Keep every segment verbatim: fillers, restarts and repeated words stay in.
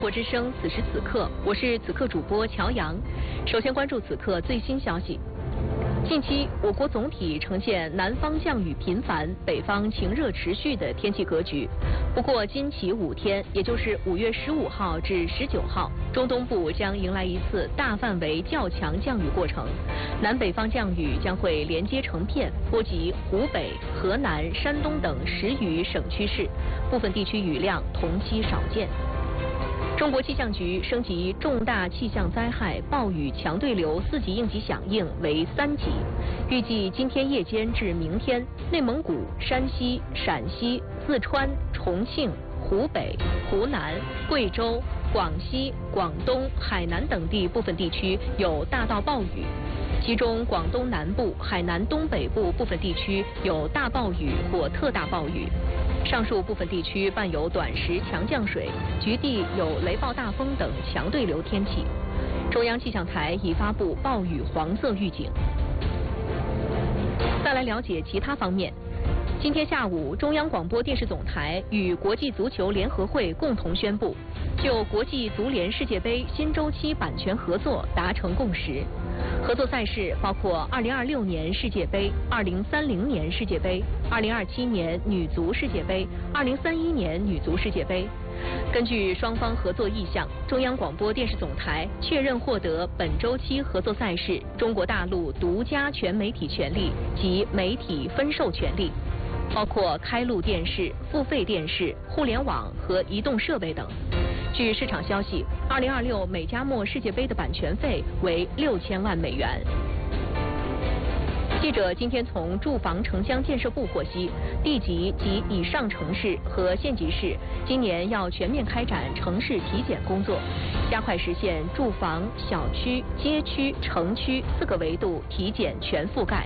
国之声此时此刻，我是此刻主播乔阳。首先关注此刻最新消息。近期，我国总体呈现南方降雨频繁、北方晴热持续的天气格局。不过，今起五天，也就是五月十五号至十九号，中东部将迎来一次大范围较强降雨过程，南北方降雨将会连接成片，波及湖北、河南、山东等十余省区市，部分地区雨量同期少见。中国气象局升级重大气象灾害暴雨强对流四级应急响应为三级，预计今天夜间至明天，内蒙古、山西、陕西、四川、重庆、湖北、湖南、贵州、广西、广东、海南等地部分地区有大到暴雨，其中广东南部、海南东北部部分地区有大暴雨或特大暴雨。上述部分地区伴有短时强降水，局地有雷暴大风等强对流天气。中央气象台已发布暴雨黄色预警。再来了解其他方面。今天下午，中央广播电视总台与国际足球联合会共同宣布，就国际足联世界杯新周期版权合作达成共识。合作赛事包括二零二六年世界杯、二零三零年世界杯、二零二七年女足世界杯、二零三一年女足世界杯。根据双方合作意向，中央广播电视总台确认获得本周期合作赛事中国大陆独家全媒体权利及媒体分授权利，包括开路电视、付费电视、互联网和移动设备等。据市场消息，二零二六美加墨世界杯的版权费为六千万美元。记者今天从住房城乡建设部获悉，地级及以上城市和县级市今年要全面开展城市体检工作，加快实现住房、小区、街区、城区四个维度体检全覆盖。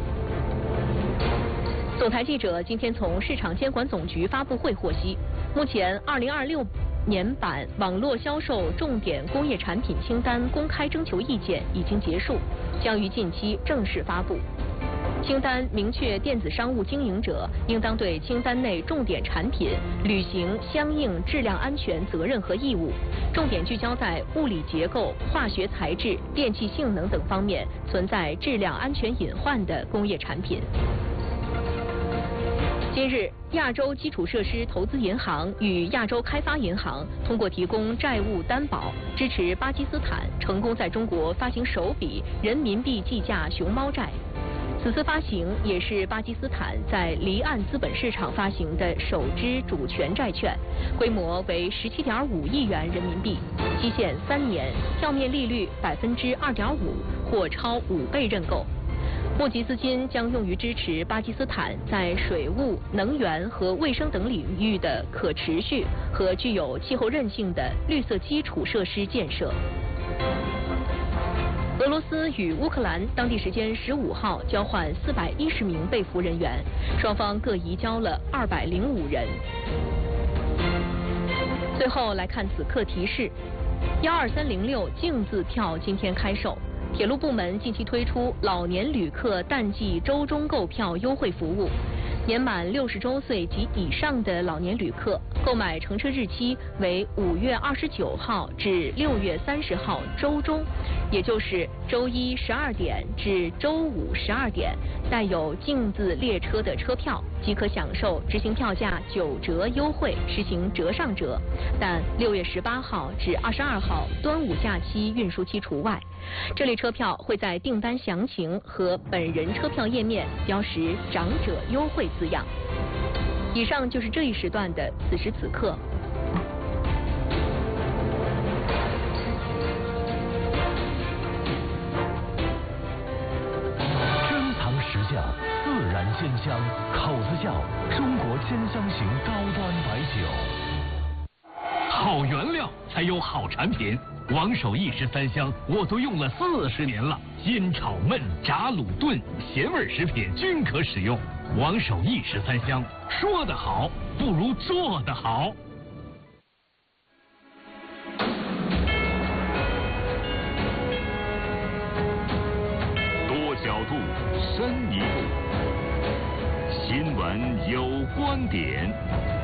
总台记者今天从市场监管总局发布会获悉，目前二零二六年版网络销售重点工业产品清单公开征求意见已经结束，将于近期正式发布。清单明确电子商务经营者应当对清单内重点产品履行相应质量安全责任和义务，重点聚焦在物理结构、化学材质、电气性能等方面存在质量安全隐患的工业产品。今日，亚洲基础设施投资银行与亚洲开发银行通过提供债务担保，支持巴基斯坦成功在中国发行首笔人民币计价熊猫债。此次发行也是巴基斯坦在离岸资本市场发行的首支主权债券，规模为十七点五亿元人民币，期限三年，票面利率百分之二点五，或超五倍认购。募集资金将用于支持巴基斯坦在水务、能源和卫生等领域的可持续和具有气候韧性的绿色基础设施建设。俄罗斯与乌克兰当地时间十五号交换四百一十名被俘人员，双方各移交了二百零五人。最后来看此刻提示：幺二三零六净字票今天开售。铁路部门近期推出老年旅客淡季周中购票优惠服务，年满六十周岁及以上的老年旅客购买乘车日期为五月二十九号至六月三十号周中，也就是周一十二点至周五十二点，带有净字列车的车票即可享受执行票价九折优惠，实行折上折，但六月十八号至二十二号端午假期运输期除外。这类车票会在订单详情和本人车票页面标识长者优惠字样。以上就是这一时段的此时此刻。 珍藏实窖，自然鲜香，口子窖，中国鲜香型高端白酒。 好原料才有好产品。王守义十三香我都用了四十年了，煎炒焖炸卤炖咸味食品均可使用。王守义十三香，说得好不如做得好。 多角度，深一步，新闻有观点。